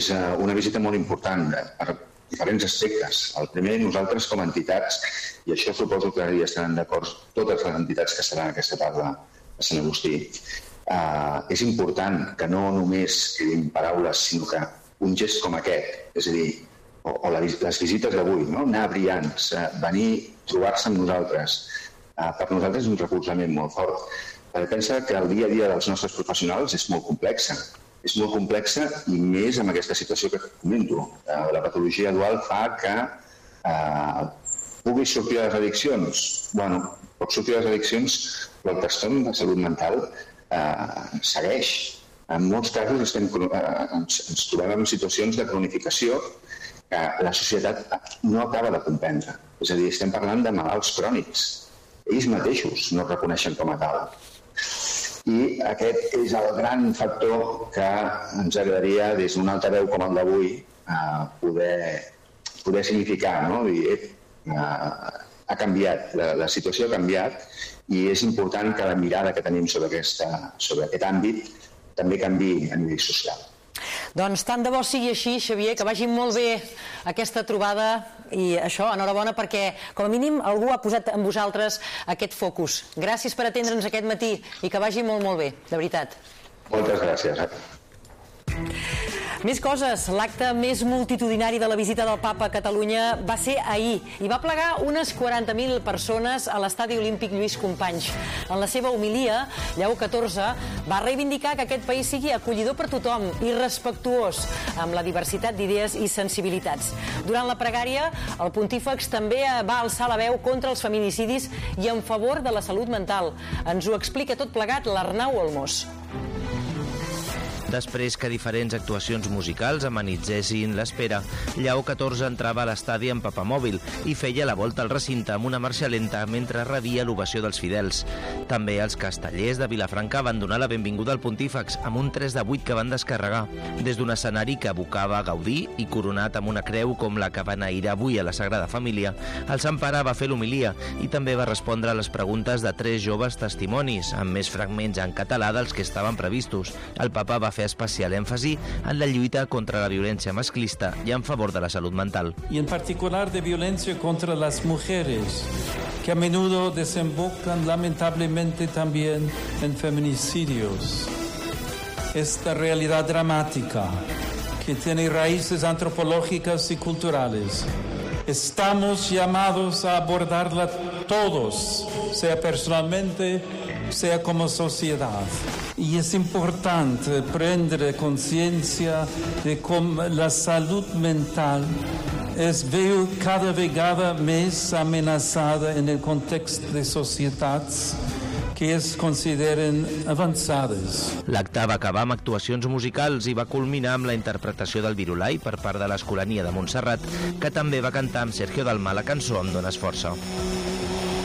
una visita molt important per diferents aspectes. El primer, nosaltres com a entitats, i això suposo que hi estaran d'acord totes les entitats que estaran a aquesta tarda a Sant Agustí, és important que no només quedin paraules, sinó que un gest com aquest, és a dir, o les visites d'avui, no? Anar a Brians, venir, trobar-se amb nosaltres, per nosaltres és un recolzament molt fort. Perquè pensa que el dia a dia dels nostres professionals és molt complexa. És molt complexa i més amb aquesta situació que comento. La patologia dual fa que puguis sortir de les addiccions. Bueno, pots sortir de les addiccions, però el trastorn de salut mental segueix. En molts casos ens trobem en situacions de cronificació que la societat no acaba de comprendre. És a dir, estem parlant de malalts crònics. Ells mateixos no es reconeixen com a tal. I aquest és el gran factor que ens agradaria, des d'un altaveu com el d'avui, poder significar, no? Ha canviat, la situació ha canviat i és important que la mirada que tenim sobre aquest àmbit també canviï a nivell social. Doncs tant de bo sigui així, Xavier, que vagi molt bé aquesta trobada i això, enhorabona, perquè com a mínim algú ha posat en vosaltres aquest focus. Gràcies per atendre'ns aquest matí i que vagi molt, molt bé, de veritat. Moltes gràcies. Més coses. L'acte més multitudinari de la visita del Papa a Catalunya va ser ahir i va plegar unes 40.000 persones a l'Estadi Olímpic Lluís Companys. En la seva homilia, Lleó XIV va reivindicar que aquest país sigui acollidor per tothom i respectuós amb la diversitat d'idees i sensibilitats. Durant la pregària, el pontífex també va alçar la veu contra els feminicidis i en favor de la salut mental. Ens ho explica tot plegat l'Arnau Olmos. Després que diferents actuacions musicals amenitzessin l'espera, Lleó XIV entrava a l'estadi amb papamòbil i feia la volta al recinte amb una marxa lenta mentre rebia l'ovació dels fidels. També els castellers de Vilafranca van donar la benvinguda al pontífex amb un 3 de 8 que van descarregar. Des d'un escenari que evocava Gaudí i coronat amb una creu com la que va enairar avui a la Sagrada Família, el Sant Pare va fer l'homilia i també va respondre a les preguntes de 3 joves testimonis, amb més fragments en català dels que estaven previstos. El papa va fer especial èmfasi en la lluita contra la violència masclista y en favor de la salud mental. Y en particular de violencia contra las mujeres, que a menudo desembocan lamentablemente también en feminicidios. Esta realidad dramática, que tiene raíces antropológicas y culturales, estamos llamados a abordarla todos, sea personalmente, sea como sociedad. Y es importante prendre conciencia de cómo la salud mental es cada vegada més amenaçada en el context de societats que es consideren avançades. L'acte va acabar amb actuacions musicals i va culminar amb la interpretació del Virulai per part de l'Escolania de Montserrat, que també va cantar amb Sergio Dalma la cançó Em dones força.